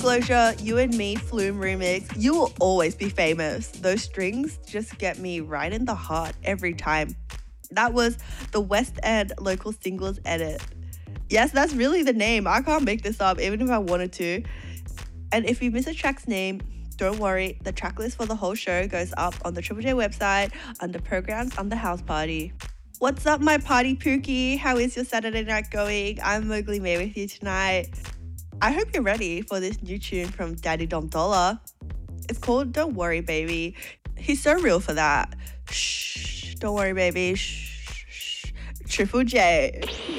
Disclosure, You and Me Flume remix, you will always be famous. Those strings just get me right in the heart every time. That was the West End local singles edit. Yes, that's really the name. I can't make this up even if I wanted to. And if you miss a track's name, don't worry, the track list for the whole show goes up on the Triple J website under programs on the house party. What's up, my party pookie? How is your Saturday night going? I'm Mowgli May with you tonight. I hope you're ready for this new tune from Daddy Dom Dollar. It's called Don't Worry Baby. He's so real for that. Shh, don't worry baby. Shh, shh. Triple J.